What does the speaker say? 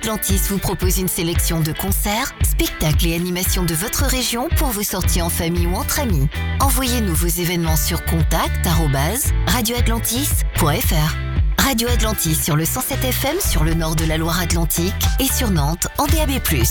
Atlantis vous propose une sélection de concerts, spectacles et animations de votre région pour vos sorties en famille ou entre amis. Envoyez-nous vos événements sur contact@radioatlantis.fr. Radio Atlantis sur le 107 FM sur le nord de la Loire-Atlantique et sur Nantes en DAB+.